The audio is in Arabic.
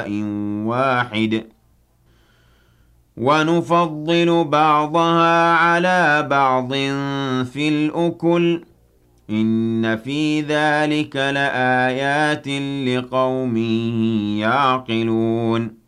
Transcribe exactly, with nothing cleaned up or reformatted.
إِنَاءٍ وَاحِدٍ وَنُفَضِّلُ بَعْضَهَا عَلَىٰ بَعْضٍ فِي الْأُكُلِ ۚ إِنَّ فِي ذَٰلِكَ لَآيَاتٍ لِّقَوْمٍ يَعْقِلُونَ